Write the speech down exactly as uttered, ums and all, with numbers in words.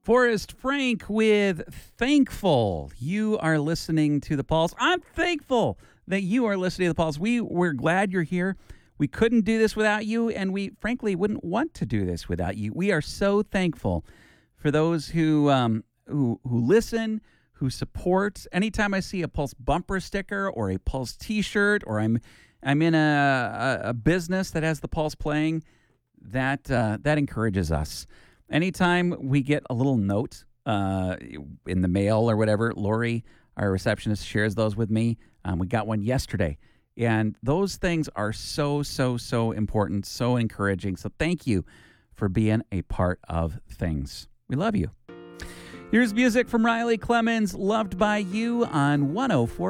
Forrest Frank with Thankful. You are listening to The Pulse. I'm thankful that you are listening to The Pulse. We, we're glad you're here. We couldn't do this without you, and we frankly wouldn't want to do this without you. We are so thankful for those who um, who, who listen, who support. Anytime I see a Pulse bumper sticker or a Pulse T-shirt, or I'm I'm in a, a, a business that has the Pulse playing, that uh, that encourages us. Anytime we get a little note uh, in the mail or whatever, Lori, our receptionist, shares those with me. Um, we got one yesterday. And those things are so, so, so important, so encouraging. So thank you for being a part of things. We love you. Here's music from Riley Clemens, Loved by You on one oh four.